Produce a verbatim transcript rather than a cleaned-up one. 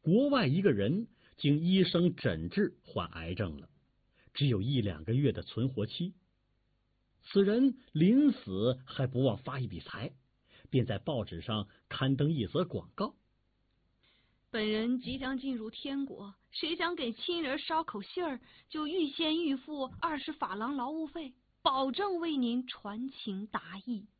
国外一个人经医生诊治患癌症了，只有一两个月的存活期。此人临死还不忘发一笔财，便在报纸上刊登一则广告： 本人即将进入天国，谁想给亲人捎口信儿，就预先预付二十法郎劳务费，保证为您传情达意。